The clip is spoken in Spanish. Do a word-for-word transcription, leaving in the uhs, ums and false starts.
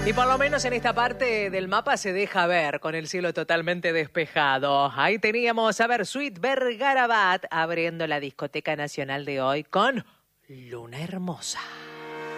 Y por lo menos en esta parte del mapa se deja ver con el cielo totalmente despejado. Ahí teníamos, a ver, Sweet Bergarabat abriendo la discoteca nacional de hoy con Luna Hermosa.